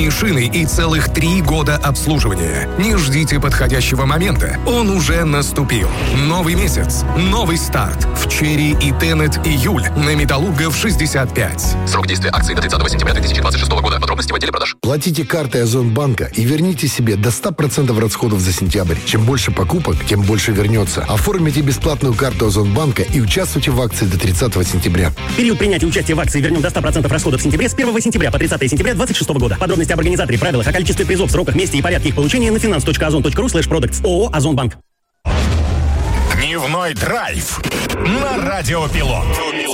шины и целых 3 года обслуживания. Не ждите подходящего момента. Он уже наступил. Новый месяц. Новый старт. В Черри и Теннет июль. На Металлургов 65. Срок действия акции до 30 сентября 2026 года. Подробности в отделе продаж. Платите картой Озонбанка и верните себе до 100% расходов за сентябрь. Чем больше покупок, тем больше вернется. Оформите бесплатную карту Озонбанка и участвуйте в акции до 30 сентября. Период принятия участия в акции вернем до 100% расходов в сентябре с 1 сентября по 30 сентября 2026 года. Подробности об организаторе, правилах, о количестве призов, сроках, месте и порядке их получения на finance.ozon.ru/products. ООО «Озонбанк». Дневной драйв на Радио Пилот.